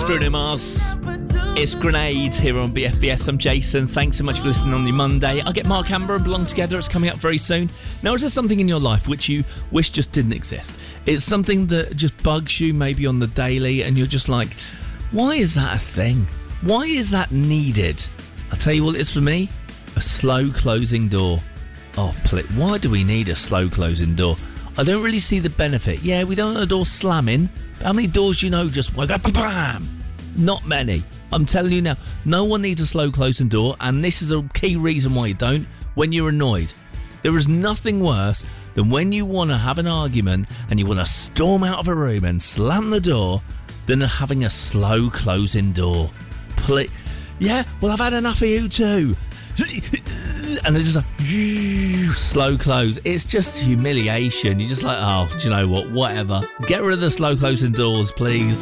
It's Bruno Mars. It's Grenade here on BFBS. I'm Jason. Thanks so much for listening on your Monday. I'll get Mark Amber and Belong Together. It's coming up very soon. Now, is there something in your life which you wish just didn't exist? It's something that just bugs you maybe on the daily and you're just like, why is that a thing? Why is that needed? I'll tell you what it is for me. A slow closing door. Oh, why do we need a slow closing door? I don't really see the benefit. Yeah, we don't want a door slamming. How many doors do you know just went bam? Not many. I'm telling you now, no one needs a slow closing door, and this is a key reason why you don't. When you're annoyed. There is nothing worse than when you want to have an argument and you want to storm out of a room and slam the door than having a slow closing door. Yeah, well, I've had enough of you too. And it's just like slow close. It's just humiliation. You're just like, oh, do you know what? Whatever. Get rid of the slow closing doors, please.